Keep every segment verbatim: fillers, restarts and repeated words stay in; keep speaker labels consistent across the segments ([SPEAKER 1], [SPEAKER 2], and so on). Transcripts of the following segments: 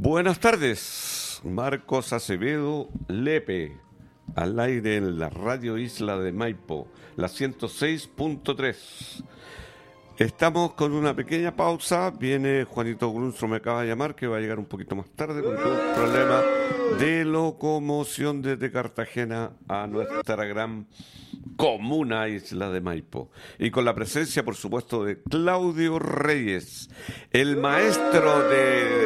[SPEAKER 1] Buenas tardes, Marcos Acevedo Lepe, al aire en la Radio Isla de Maipo, la ciento seis punto tres. Estamos con una pequeña pausa, viene Juanito Grunstro, me acaba de llamar, que va a llegar un poquito más tarde porque tuvo un problema de locomoción desde Cartagena a nuestra gran comuna Isla de Maipo. Y con la presencia, por supuesto, de Claudio Reyes, el maestro de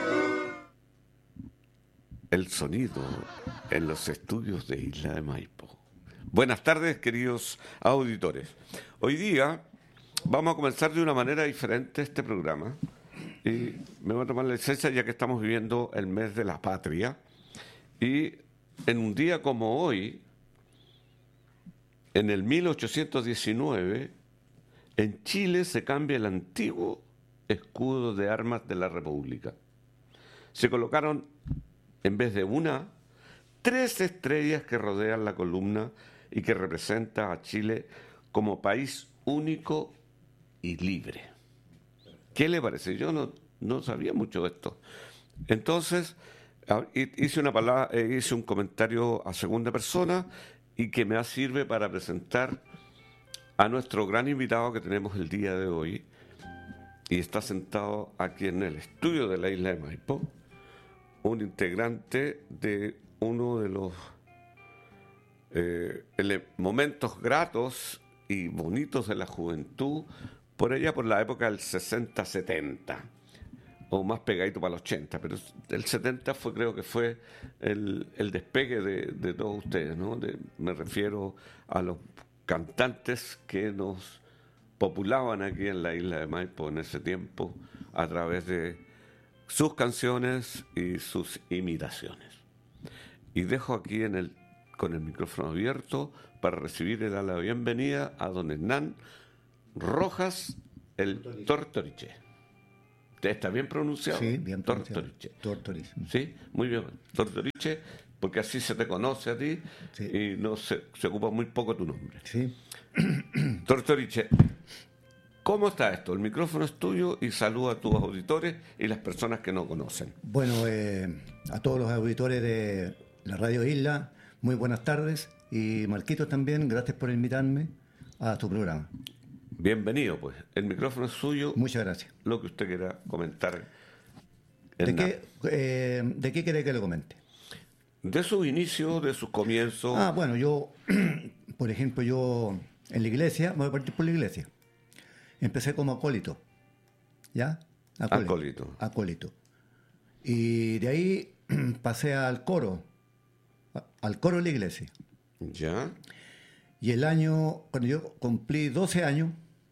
[SPEAKER 1] el sonido en los estudios de Isla de Maipo. Buenas tardes, queridos auditores. Hoy día vamos a comenzar de una manera diferente este programa y me voy a tomar la licencia ya que estamos viviendo el mes de la patria y en un día como hoy, en el mil ochocientos diecinueve, en Chile se cambia el antiguo escudo de armas de la República. Se colocaron, en vez de una, tres estrellas que rodean la columna y que representa a Chile como país único y libre. ¿Qué le parece? Yo no, no sabía mucho de esto. Entonces, hice una palabra, hice un comentario a segunda persona y que me sirve para presentar a nuestro gran invitado que tenemos el día de hoy y está sentado aquí en el estudio de la Isla de Maipo, un integrante de uno de los eh, momentos gratos y bonitos de la juventud, por ella por la época del sesenta setenta, o más pegadito para el ochenta, pero el setenta fue, creo que fue el, el despegue de, de todos ustedes, ¿no? De, me refiero a los cantantes que nos populaban aquí en la Isla de Maipo en ese tiempo a través de sus canciones y sus imitaciones. Y dejo aquí en el, con el micrófono abierto para recibir y dar la bienvenida a don Hernán Rojas, el Tortoriche. ¿Está bien pronunciado?
[SPEAKER 2] Sí, bien pronunciado.
[SPEAKER 1] Tortoriche.
[SPEAKER 2] Tortoriche.
[SPEAKER 1] Sí, muy bien. Tortoriche, porque así se te conoce a ti, sí, y no se, se ocupa muy poco tu nombre.
[SPEAKER 2] Sí.
[SPEAKER 1] Tortoriche, ¿cómo está esto? El micrófono es tuyo y saluda a tus auditores y las personas que no conocen.
[SPEAKER 2] Bueno, eh, a todos los auditores de la Radio Isla, muy buenas tardes. Y Marquitos también, gracias por invitarme a tu programa.
[SPEAKER 1] Bienvenido, pues. El micrófono es suyo.
[SPEAKER 2] Muchas gracias.
[SPEAKER 1] Lo que usted quiera comentar.
[SPEAKER 2] ¿De qué, eh, ¿De qué quiere que le comente?
[SPEAKER 1] De sus inicios, de sus comienzos.
[SPEAKER 2] Ah, bueno, yo, por ejemplo, yo en la iglesia, voy a partir por la iglesia. Empecé como acólito, ¿ya? Acólito.
[SPEAKER 1] Acólito.
[SPEAKER 2] Acólito. Y de ahí pasé al coro, al coro de la iglesia.
[SPEAKER 1] ¿Ya?
[SPEAKER 2] Y el año, cuando yo cumplí doce años,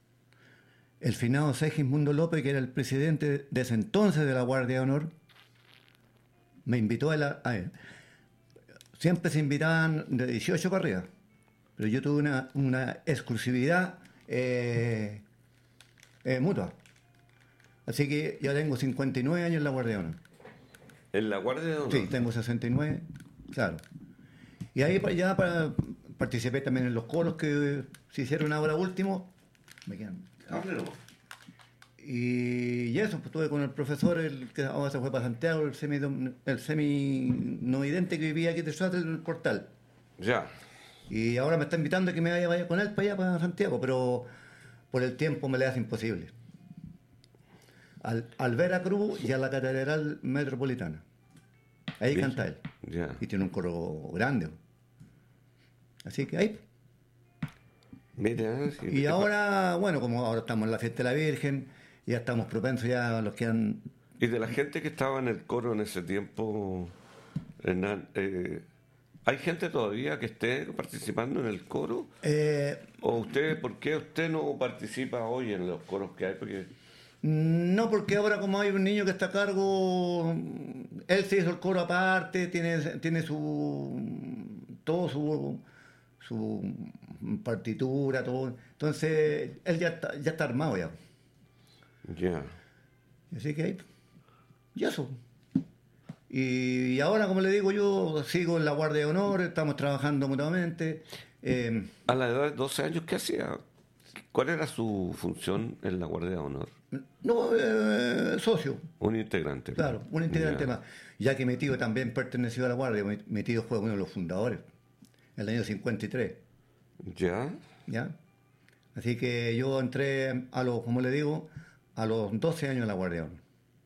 [SPEAKER 2] el finado Segismundo López, que era el presidente de ese entonces de la Guardia de Honor, me invitó a, la, a él. Siempre se invitaban de dieciocho para arriba, pero yo tuve una, una exclusividad eh, eh, mutua. Así que ya tengo cincuenta y nueve años en la Guardia de Honor.
[SPEAKER 1] ¿En la Guardia de Honor?
[SPEAKER 2] Sí, tengo sesenta y nueve, claro. Y ahí para allá para, participé también en los coros que se hicieron ahora último. Me quedan. Y, y eso, pues estuve con el profesor, el que ahora se fue para Santiago, el semi, el semi no vidente que vivía aquí detrás del portal.
[SPEAKER 1] Ya.
[SPEAKER 2] Y ahora me está invitando a que me vaya, vaya con él para allá, para Santiago, pero por el tiempo me le hace imposible. Al, al Veracruz y a la Catedral Metropolitana. Ahí sí, canta él.
[SPEAKER 1] Ya.
[SPEAKER 2] Y tiene un coro grande. Así que ahí.
[SPEAKER 1] Mira, sí,
[SPEAKER 2] y ahora, bueno, como ahora estamos en la fiesta de la Virgen, ya estamos propensos ya a los que han...
[SPEAKER 1] Y de la gente que estaba en el coro en ese tiempo, Hernán, eh, ¿hay gente todavía que esté participando en el coro?
[SPEAKER 2] Eh,
[SPEAKER 1] ¿O usted, por qué usted no participa hoy en los coros que hay? Porque...
[SPEAKER 2] No, porque ahora como hay un niño que está a cargo, él se hizo el coro aparte, tiene, tiene su... todo su... su partitura, todo. Entonces, él ya está, ya está armado ya.
[SPEAKER 1] Ya. Yeah.
[SPEAKER 2] Así que ahí, y eso. Y, y ahora, como le digo, yo sigo en la Guardia de Honor, estamos trabajando mutuamente. Eh,
[SPEAKER 1] a la edad de doce años, ¿qué hacía? ¿Cuál era su función en la Guardia de Honor?
[SPEAKER 2] No, eh, socio.
[SPEAKER 1] Un integrante.
[SPEAKER 2] Claro, un integrante
[SPEAKER 1] Ya.
[SPEAKER 2] más. Ya que mi tío también perteneció a la Guardia, mi, mi tío fue uno de los fundadores, en el año cincuenta y tres.
[SPEAKER 1] ¿Ya?
[SPEAKER 2] ¿Ya? Así que yo entré a los, como le digo, a los doce años en la Guardia de Honor.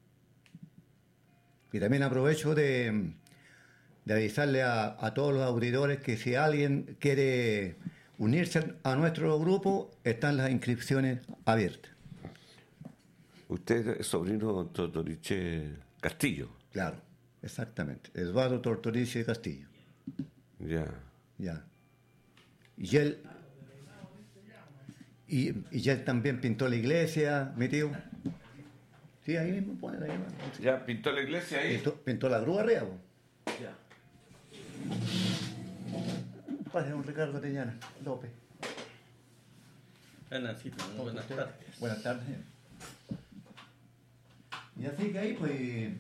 [SPEAKER 2] Y también aprovecho de, de avisarle a, a todos los auditores que si alguien quiere unirse a nuestro grupo, están las inscripciones abiertas.
[SPEAKER 1] Usted es sobrino de Tortoriche Castillo.
[SPEAKER 2] Claro, exactamente. Eduardo Tortorice Castillo.
[SPEAKER 1] Ya.
[SPEAKER 2] Ya. Y él, y, y él también pintó la iglesia, mi tío. Sí, ahí mismo pone la imagen.
[SPEAKER 1] ¿Ya pintó la iglesia ahí?
[SPEAKER 2] Pintó, pintó la grúa arriba. Po.
[SPEAKER 1] Ya.
[SPEAKER 2] Pase un Ricardo Teñana López.
[SPEAKER 3] Hernancito, muy buenas
[SPEAKER 2] Usted-
[SPEAKER 3] tardes.
[SPEAKER 2] Buenas tardes. Y así que ahí, pues.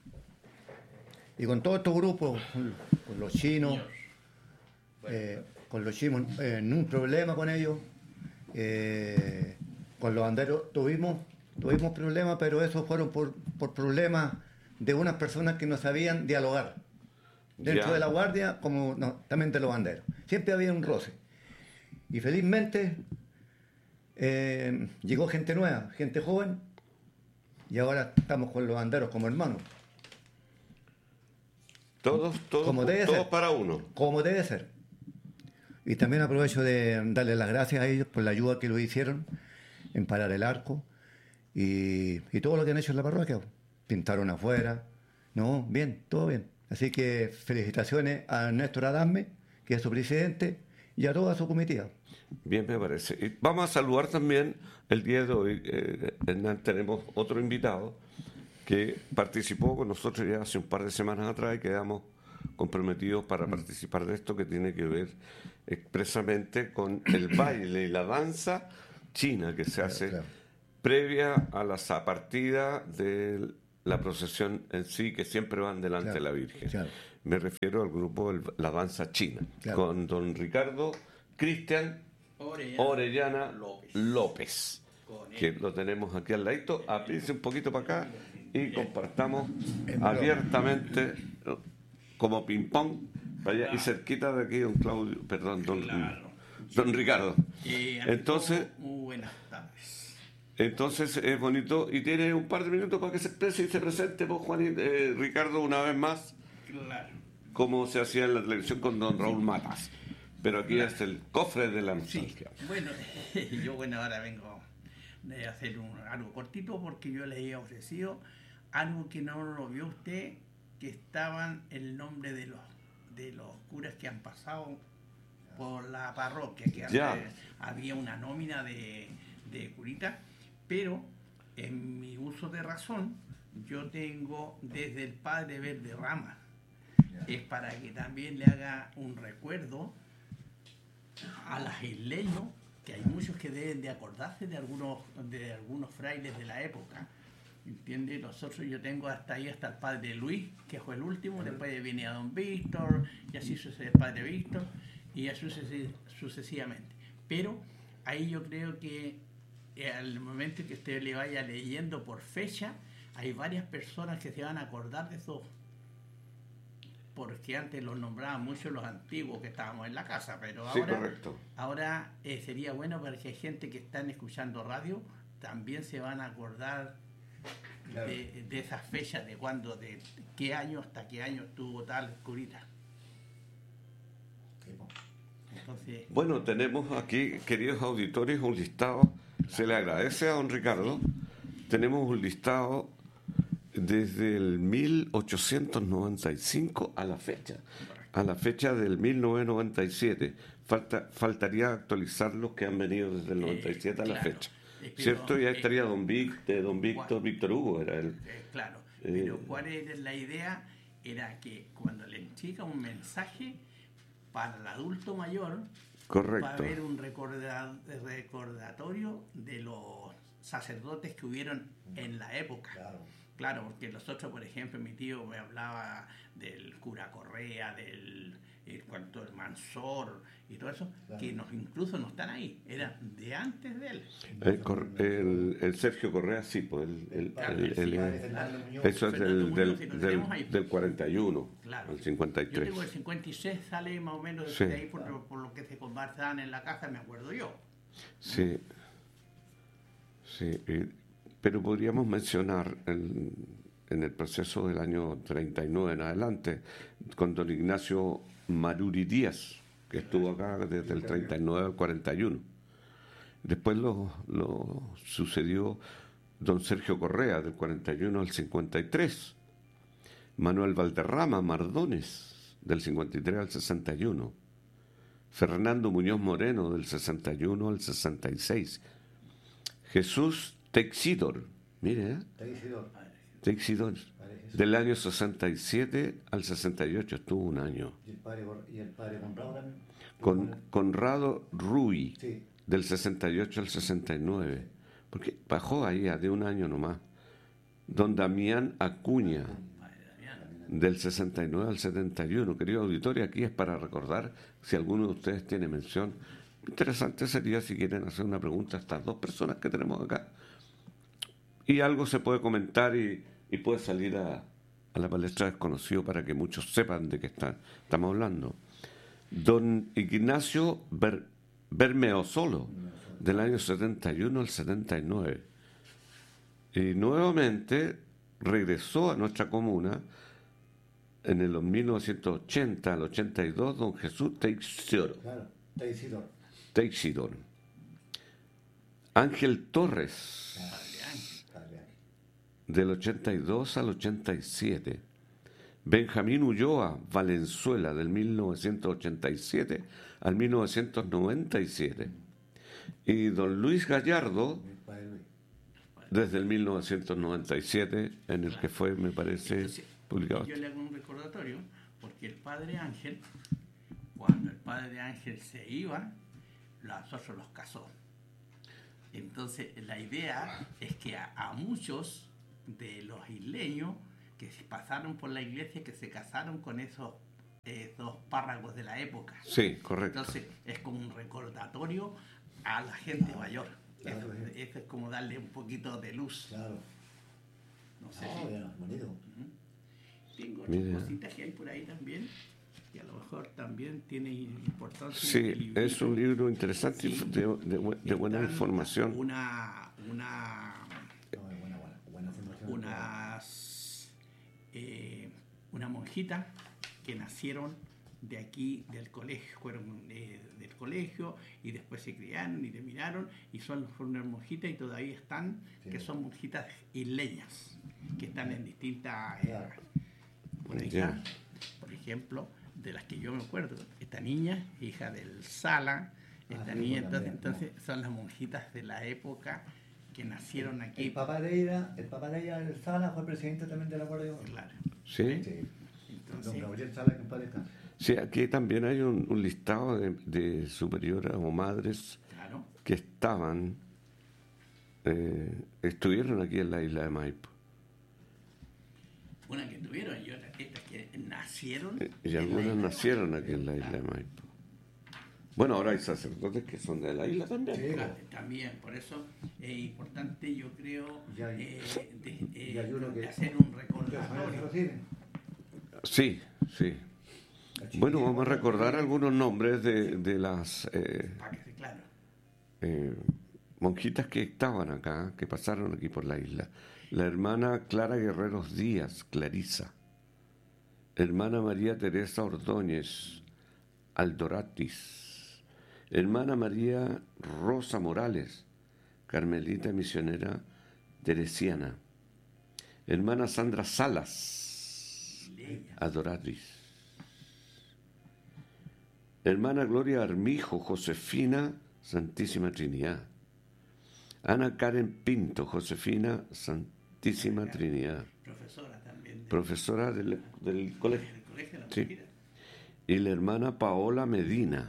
[SPEAKER 2] Y con todos estos grupos, con, con los chinos, eh, con los chinos, eh, ningún problema con ellos. Eh, con los banderos tuvimos, tuvimos problemas, pero esos fueron por, por problemas de unas personas que no sabían dialogar. Dentro
[SPEAKER 1] Ya.
[SPEAKER 2] de la guardia, como no, también de los banderos. Siempre había un roce. Y felizmente eh, llegó gente nueva, gente joven, y ahora estamos con los banderos como hermanos,
[SPEAKER 1] Todos, todos,
[SPEAKER 2] Como debe
[SPEAKER 1] todos
[SPEAKER 2] ser.
[SPEAKER 1] para uno.
[SPEAKER 2] como debe ser. Y también aprovecho de darle las gracias a ellos por la ayuda que lo hicieron en parar el arco y, y todo lo que han hecho en la parroquia. Pintaron afuera, no, bien, todo bien. Así que felicitaciones a Néstor Adame, que es su presidente, y a toda su comitiva.
[SPEAKER 1] Bien, me parece. Y vamos a saludar también el día de hoy. Eh, Hernán, tenemos otro invitado que participó con nosotros ya hace un par de semanas atrás y quedamos comprometidos para participar de esto que tiene que ver expresamente con el baile y la danza china que se hace
[SPEAKER 2] claro.
[SPEAKER 1] previa a la sa- partida de la procesión en sí, que siempre van delante
[SPEAKER 2] Claro,
[SPEAKER 1] de la Virgen.
[SPEAKER 2] claro.
[SPEAKER 1] Me refiero al grupo el- La Danza China,
[SPEAKER 2] Claro.
[SPEAKER 1] con don Ricardo Cristian
[SPEAKER 3] Orellana,
[SPEAKER 1] Orellana
[SPEAKER 3] López.
[SPEAKER 1] López,
[SPEAKER 3] Con él.
[SPEAKER 1] que lo tenemos aquí al ladito. Aplíquese un poquito para acá y compartamos
[SPEAKER 2] En broma.
[SPEAKER 1] abiertamente eh, como ping-pong. Vaya, y cerquita de aquí, don Claudio, perdón, don,
[SPEAKER 3] Claro.
[SPEAKER 1] don Ricardo.
[SPEAKER 3] Eh, ante
[SPEAKER 1] Entonces,
[SPEAKER 3] todo, muy buenas tardes.
[SPEAKER 1] entonces es bonito y tiene un par de minutos para que se exprese y se presente, pues, Juan, eh, Ricardo, una vez más,
[SPEAKER 3] Claro.
[SPEAKER 1] como se hacía en la televisión con don Raúl Matas. Pero aquí es el cofre de la
[SPEAKER 3] Sí,
[SPEAKER 1] nostalgia.
[SPEAKER 3] bueno, yo bueno ahora vengo de hacer un, algo cortito porque yo le había ofrecido algo que no lo vio usted, que estaban el nombre de los de los curas que han pasado por la parroquia, que
[SPEAKER 1] Ya.
[SPEAKER 3] antes había una nómina de, de curitas, pero en mi uso de razón yo tengo desde el padre Verde Rama. Es para que también le haga un recuerdo a las isleños, que hay muchos que deben de acordarse de algunos de algunos frailes de la época. ¿Entiende? Nosotros yo tengo hasta ahí hasta el padre Luis, que fue el último, después viene a don Víctor, y así sucede el padre Víctor, y así sucesi- sucesivamente. Pero ahí yo creo que eh, al momento que usted le vaya leyendo por fecha, hay varias personas que se van a acordar de esos, porque antes los nombraban mucho los antiguos que estábamos en la casa, pero
[SPEAKER 1] Sí,
[SPEAKER 3] ahora,
[SPEAKER 1] correcto.
[SPEAKER 3] ahora eh, sería bueno porque hay gente que están escuchando radio, también se van a acordar
[SPEAKER 2] Claro.
[SPEAKER 3] de, de esas fechas, de cuándo, de qué año hasta qué año estuvo tal curita. Entonces,
[SPEAKER 1] Bueno, tenemos aquí, queridos auditores, un listado. Se le agradece a don Ricardo. Tenemos un listado desde el mil ochocientos noventa y cinco a la fecha, a la fecha del mil novecientos noventa y siete. Falta, faltaría actualizar los que han venido desde el noventa y siete a la
[SPEAKER 3] claro.
[SPEAKER 1] fecha.
[SPEAKER 3] Es que
[SPEAKER 1] ¿Cierto?
[SPEAKER 3] no-
[SPEAKER 1] Y ahí
[SPEAKER 3] eh,
[SPEAKER 1] estaría don, Vic, de don Víctor,
[SPEAKER 3] Juan.
[SPEAKER 1] Víctor Hugo, era el...
[SPEAKER 3] eh, claro,
[SPEAKER 1] Eh,
[SPEAKER 3] pero cuál era la idea, era que cuando le chica un mensaje para el adulto mayor,
[SPEAKER 1] Correcto.
[SPEAKER 3] va a haber un recorda- recordatorio de los sacerdotes que hubieron en la época.
[SPEAKER 2] Claro.
[SPEAKER 3] Claro, porque nosotros, por ejemplo, mi tío me hablaba del cura Correa, del el, cuanto el Mansor y todo eso, claro, que nos, incluso no están ahí, eran de antes de él.
[SPEAKER 1] El, Cor, el, el Sergio Correa, sí, pues el, el, claro, el, el, el, el eso es del, del, del, del cuarenta y uno, claro, al cincuenta y tres.
[SPEAKER 3] Yo tengo el cincuenta y seis, sale más o menos
[SPEAKER 1] sí,
[SPEAKER 3] de ahí por, por lo que se conversaban en la casa, me acuerdo yo.
[SPEAKER 1] Sí, sí, pero podríamos mencionar el, en el proceso del año treinta y nueve en adelante, con don Ignacio Maruri Díaz, que estuvo acá desde el treinta y nueve al cuarenta y uno. Después lo, lo sucedió don Sergio Correa, del cuarenta y uno al cincuenta y tres. Manuel Valderrama Mardones, del cincuenta y tres al sesenta y uno. Fernando Muñoz Moreno, del sesenta y uno al sesenta y seis. Jesús Teixidor, mire, ¿eh?
[SPEAKER 2] Teixidor.
[SPEAKER 1] Teixidor, del año sesenta y siete al sesenta y ocho, estuvo un año.
[SPEAKER 2] ¿Y el padre, y el padre Conrado también?
[SPEAKER 1] Con, Conrado Rui,
[SPEAKER 2] sí,
[SPEAKER 1] del sesenta y ocho al sesenta y nueve, porque bajó ahí a de un año nomás. Don Damián Acuña, del sesenta y nueve al setenta y uno. Querido auditorio, aquí es para recordar, si alguno de ustedes tiene mención, interesante sería si quieren hacer una pregunta a estas dos personas que tenemos acá. Y algo se puede comentar y, y puede salir a, a la palestra desconocido para que muchos sepan de qué está, estamos hablando. Don Ignacio Ber, Bermeosolo, del año setenta y uno al setenta y nueve. Y nuevamente regresó a nuestra comuna en el mil novecientos ochenta al ochenta y dos, don Jesús Teixidor.
[SPEAKER 2] Claro, Teixidor.
[SPEAKER 1] Teixidor. Ángel Torres, del ochenta y dos al ochenta y siete. Benjamín Ulloa Valenzuela, del mil novecientos ochenta y siete al mil novecientos noventa y siete. Y don Luis Gallardo, desde el mil novecientos noventa y siete, en el que fue, me parece,
[SPEAKER 3] Entonces,
[SPEAKER 1] publicado.
[SPEAKER 3] Yo le hago un recordatorio, porque el padre Ángel, cuando el padre Ángel se iba, nosotros los casó. Entonces, la idea es que a, a muchos de los isleños que pasaron por la iglesia, que se casaron con esos eh, dos párragos de la época.
[SPEAKER 1] Sí, correcto.
[SPEAKER 3] Entonces, es como un recordatorio a la gente mayor.
[SPEAKER 2] Claro,
[SPEAKER 3] eso, eso es como darle un poquito de luz.
[SPEAKER 2] Claro.
[SPEAKER 3] No sé
[SPEAKER 2] Oh,
[SPEAKER 3] si...
[SPEAKER 2] bien, bonito.
[SPEAKER 3] Uh-huh. Tengo otras
[SPEAKER 1] Mira.
[SPEAKER 3] cositas que hay por ahí también, que a lo mejor también tiene importancia.
[SPEAKER 1] Sí, es un libro interesante,
[SPEAKER 3] sí,
[SPEAKER 1] de, de, de buena información.
[SPEAKER 3] Una, una,
[SPEAKER 2] No, buena, buena, buena información.
[SPEAKER 3] unas, eh, una monjita que nacieron de aquí, del colegio, fueron eh, del colegio y después se criaron y terminaron y son, fueron unas monjitas y todavía están, sí, que son monjitas isleñas, que están en distintas... Eh,
[SPEAKER 2] Claro.
[SPEAKER 3] por ahí
[SPEAKER 1] Yeah.
[SPEAKER 3] está, por ejemplo, de las que yo me acuerdo, esta niña, hija del Sala, esta
[SPEAKER 2] Ah, sí,
[SPEAKER 3] niña,
[SPEAKER 2] pues,
[SPEAKER 3] entonces,
[SPEAKER 2] también,
[SPEAKER 3] entonces son las monjitas de la época que nacieron aquí.
[SPEAKER 2] El papá de ella, el papá de ella, el Sala, fue presidente también de la Guardia de Honor.
[SPEAKER 3] Claro.
[SPEAKER 1] Sí,
[SPEAKER 2] Sí.
[SPEAKER 3] Entonces,
[SPEAKER 2] Don Gabriel Sala, que en paz descanse.
[SPEAKER 1] sí, aquí también hay un, un listado de, de superioras o madres
[SPEAKER 3] claro,
[SPEAKER 1] que estaban, eh, estuvieron aquí en la isla de Maipo.
[SPEAKER 3] una que tuvieron y otras estas que nacieron.
[SPEAKER 1] Eh, Y
[SPEAKER 3] en la
[SPEAKER 1] algunas
[SPEAKER 3] isla.
[SPEAKER 1] nacieron aquí en la isla de Maipo. Bueno, ahora hay sacerdotes que son de la isla también.
[SPEAKER 2] Sí.
[SPEAKER 3] Claro, también, por eso es importante, yo creo,
[SPEAKER 2] Y hay-
[SPEAKER 3] eh, de, eh,
[SPEAKER 2] y hay uno que-
[SPEAKER 3] de hacer un
[SPEAKER 2] ¿Ustedes
[SPEAKER 3] recordatorio.
[SPEAKER 2] lo siguen?
[SPEAKER 1] Sí, sí.
[SPEAKER 2] La chiquilla,
[SPEAKER 1] Bueno, vamos a
[SPEAKER 2] ¿no?
[SPEAKER 1] recordar algunos nombres de, de las eh,
[SPEAKER 3] Para que se claro.
[SPEAKER 1] eh, monjitas que estaban acá, que pasaron aquí por la isla. La hermana Clara Guerreros Díaz, Clarisa. Hermana María Teresa Ordóñez, Aldoratis. Hermana María Rosa Morales, Carmelita Misionera Teresiana. Hermana Sandra Salas,
[SPEAKER 3] Leña.
[SPEAKER 1] Adoratis. Hermana Gloria Armijo, Josefina, Santísima Trinidad. Ana Karen Pinto, Josefina, Santísima Trinidad.
[SPEAKER 3] Profesora también. de-
[SPEAKER 1] Profesora del, del colegio.
[SPEAKER 3] del colegio de la
[SPEAKER 1] Sí.
[SPEAKER 3] Monjita.
[SPEAKER 1] Y la hermana Paola Medina.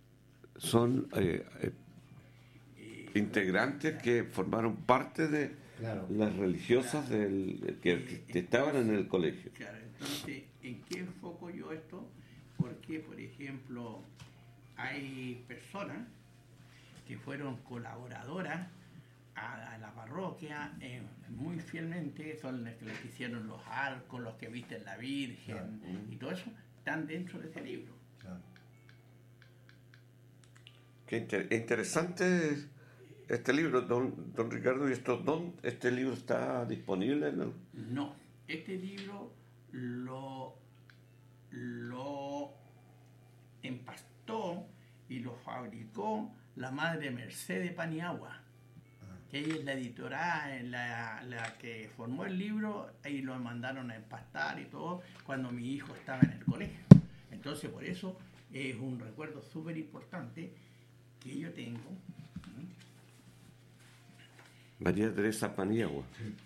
[SPEAKER 1] Son eh, eh, integrantes que formaron parte de,
[SPEAKER 2] Claro.
[SPEAKER 1] las religiosas
[SPEAKER 3] Claro.
[SPEAKER 1] del, que, que estaban en el colegio.
[SPEAKER 3] Claro, entonces, ¿en qué enfoco yo esto? Porque, por ejemplo, hay personas que fueron colaboradoras a, a la parroquia eh, muy fielmente, son los que les hicieron los arcos, los que visten la Virgen,
[SPEAKER 2] Claro.
[SPEAKER 3] y todo eso están dentro de este libro.
[SPEAKER 2] Claro.
[SPEAKER 1] Qué inter- interesante este libro, don, don Ricardo. ¿Y esto, don, este libro está disponible en el-
[SPEAKER 3] No, este libro lo, lo empastó y lo fabricó la madre Mercedes Paniagua, que ella es la editora, la, la que formó el libro, y lo mandaron a empastar y todo cuando mi hijo estaba en el colegio. Entonces, por eso es un recuerdo súper importante que yo tengo.
[SPEAKER 1] María Teresa Paniagua?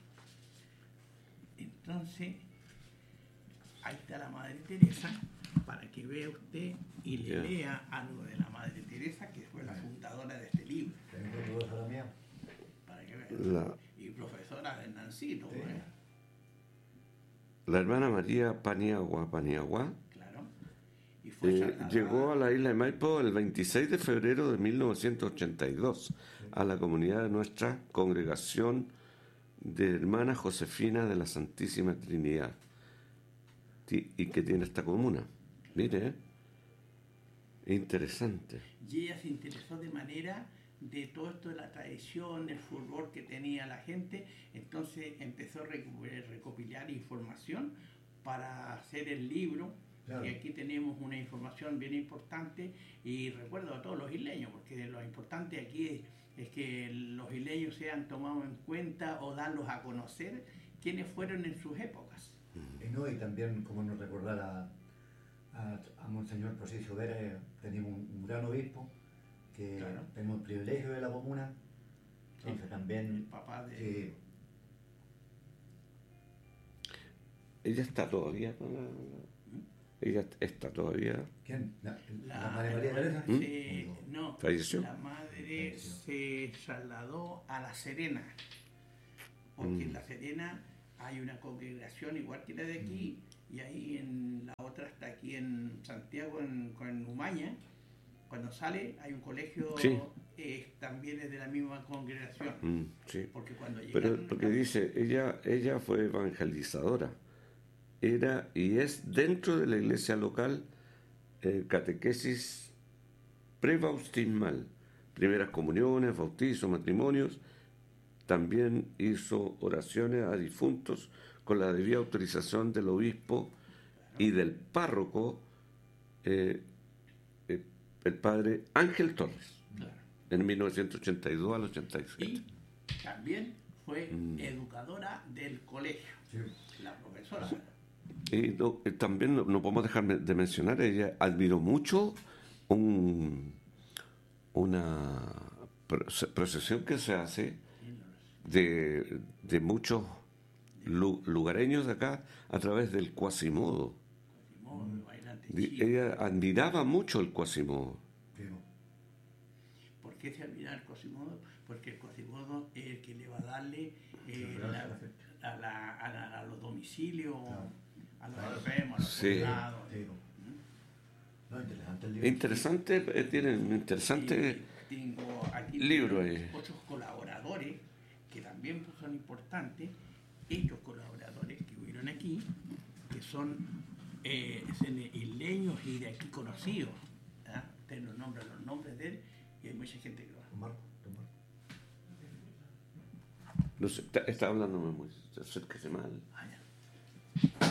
[SPEAKER 3] Entonces, ahí está la Madre Teresa, para que vea usted y le
[SPEAKER 1] Ya.
[SPEAKER 3] lea algo de la Madre Teresa, que fue la fundadora de este libro,
[SPEAKER 2] ¿Tenés profesora mía?
[SPEAKER 3] para que vea.
[SPEAKER 1] La,
[SPEAKER 3] Y profesora de Nancito,
[SPEAKER 2] Sí.
[SPEAKER 3] ¿eh?
[SPEAKER 1] la hermana María Paniagua Paniagua
[SPEAKER 3] Claro. Y fue
[SPEAKER 1] eh,
[SPEAKER 3] trasladada-
[SPEAKER 1] llegó a la isla de Maipo el veintiséis de febrero de mil novecientos ochenta y dos a la comunidad de nuestra congregación de hermanas Josefina de la Santísima Trinidad, Ti- y que tiene esta comuna. Mire, ¿eh? Interesante.
[SPEAKER 3] Y ella se interesó de manera de todo esto de la tradición, el furor que tenía la gente, entonces empezó a recu- recopilar información para hacer el libro.
[SPEAKER 2] Claro.
[SPEAKER 3] Y aquí tenemos una información bien importante, y recuerdo a todos los isleños, porque lo importante aquí es, es que los isleños sean tomados en cuenta o darlos a conocer quiénes fueron en sus épocas.
[SPEAKER 2] Y, no, y también, como nos recordar a, a, a Monseñor Procesio Vera, eh, tenemos un, un gran obispo, que
[SPEAKER 3] Claro.
[SPEAKER 2] tenemos el privilegio de la comuna, entonces
[SPEAKER 3] El
[SPEAKER 2] también,
[SPEAKER 3] papá de...
[SPEAKER 2] sí,
[SPEAKER 1] Ella está todavía con la- ella está todavía.
[SPEAKER 2] ¿quién? La, la
[SPEAKER 3] La,
[SPEAKER 2] Madre María Teresa.
[SPEAKER 1] ¿Mm?
[SPEAKER 3] se- no,
[SPEAKER 1] ¿Falleció?
[SPEAKER 3] la madre
[SPEAKER 2] Falleció.
[SPEAKER 3] se trasladó a La Serena, porque en
[SPEAKER 1] Mm.
[SPEAKER 3] La Serena hay una congregación igual que la de aquí, y ahí en la otra está aquí en Santiago, en, en Umaña. Cuando sale hay un colegio,
[SPEAKER 1] Sí.
[SPEAKER 3] eh, también es de la misma congregación,
[SPEAKER 1] Mm, sí.
[SPEAKER 3] porque cuando
[SPEAKER 1] Pero
[SPEAKER 3] llegaron
[SPEAKER 1] porque
[SPEAKER 3] acá-
[SPEAKER 1] dice, ella, ella fue evangelizadora. Era y es dentro de la iglesia local eh, catequesis prebautismal, primeras comuniones, bautizos, matrimonios. También hizo oraciones a difuntos con la debida autorización del obispo y del párroco, eh, eh, el padre Ángel Torres,
[SPEAKER 3] Claro.
[SPEAKER 1] en mil novecientos ochenta y dos al ochenta y siete.
[SPEAKER 3] Y también fue
[SPEAKER 1] Mm.
[SPEAKER 3] educadora del colegio,
[SPEAKER 2] Sí.
[SPEAKER 3] la profesora.
[SPEAKER 1] Y no, eh, también no, no podemos dejar de mencionar, ella admiró mucho un, una proce- procesión que se hace de, de muchos lu- lugareños de acá a través del Quasimodo.
[SPEAKER 3] Simón, el bailante
[SPEAKER 1] Di-
[SPEAKER 3] chico.
[SPEAKER 1] Ella admiraba mucho el Quasimodo.
[SPEAKER 2] Sí.
[SPEAKER 3] ¿Por qué se admira el Quasimodo? Porque el Quasimodo es el que le va a darle eh,
[SPEAKER 2] Claro,
[SPEAKER 3] la-
[SPEAKER 2] perfecto.
[SPEAKER 3] a, la- a la- a los domicilios,
[SPEAKER 2] Claro.
[SPEAKER 3] a los
[SPEAKER 2] Claro.
[SPEAKER 3] enfermos, a los
[SPEAKER 1] Sí.
[SPEAKER 3] soldados.
[SPEAKER 2] Sí. No, interesante el libro.
[SPEAKER 1] Interesante, eh, tiene un interesante...
[SPEAKER 3] Y tengo aquí
[SPEAKER 1] libro
[SPEAKER 3] tengo
[SPEAKER 1] ahí.
[SPEAKER 3] otros colaboradores que también pues, son importantes. Estos colaboradores que hubieron aquí, que son eh, son isleños y de aquí conocidos. ¿Ah? Ustedes los nombran los nombres de él, y hay mucha gente que lo
[SPEAKER 2] Don Marco, don Marco.
[SPEAKER 1] No sé, está, está hablándome muy... Acérquese mal.
[SPEAKER 3] Ah, ya.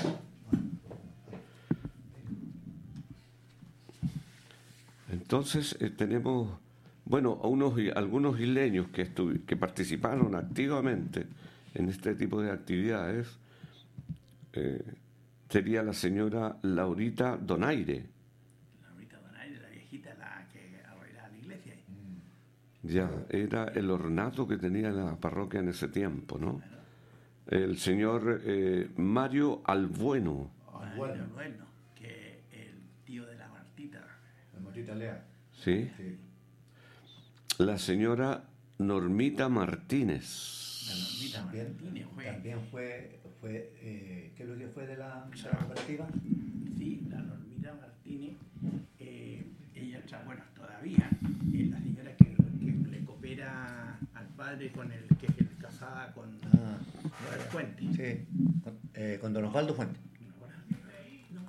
[SPEAKER 1] Entonces eh, tenemos, bueno, a unos, i- algunos isleños que, estu- que participaron activamente en este tipo de actividades. Eh, sería la señora Laurita Donaire,
[SPEAKER 3] Laurita Donaire, la viejita la que arreglaba la iglesia. ahí.
[SPEAKER 1] ya, era el ornato que tenía la parroquia en ese tiempo, ¿no? El señor eh, Mario Albueno,
[SPEAKER 2] Ah,
[SPEAKER 3] Mario
[SPEAKER 2] bueno.
[SPEAKER 3] Bueno, que el tío de la Martita.
[SPEAKER 2] La Martita Lea.
[SPEAKER 1] ¿sí?
[SPEAKER 2] Sí.
[SPEAKER 1] La señora Normita Martínez,
[SPEAKER 3] La Normita
[SPEAKER 2] También,
[SPEAKER 3] Martínez fue.
[SPEAKER 2] también fue, fue eh, ¿qué es lo que fue de la, de la
[SPEAKER 3] Claro.
[SPEAKER 2] cooperativa?
[SPEAKER 3] Sí, la Normita Martínez, eh, ella, tra- bueno, todavía es la señora que, que le coopera al padre con el que es el casada con
[SPEAKER 2] Ah,
[SPEAKER 3] Robert Fuente.
[SPEAKER 2] sí, con, eh, con don Osvaldo Fuente.
[SPEAKER 3] Ahora, no,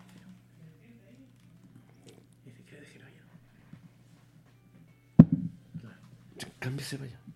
[SPEAKER 3] ese creo que era yo. Claro.
[SPEAKER 1] Cámbiese para allá.